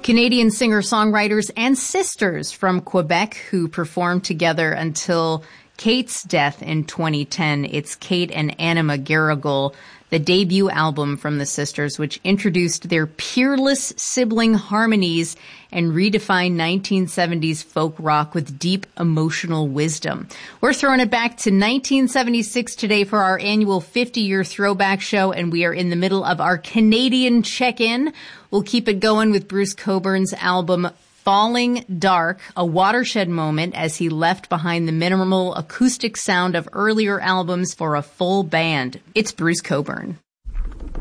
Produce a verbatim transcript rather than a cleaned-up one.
Canadian singer-songwriters and sisters from Quebec who performed together until Kate's death in twenty ten. It's Kate and Anna McGarrigle, the debut album from the sisters, which introduced their peerless sibling harmonies and redefined nineteen seventies folk rock with deep emotional wisdom. We're throwing it back to nineteen seventy-six today for our annual fifty-year throwback show, and we are in the middle of our Canadian check-in. We'll keep it going with Bruce Cockburn's album Falling Dark, a watershed moment as he left behind the minimal acoustic sound of earlier albums for a full band. It's Bruce Cockburn.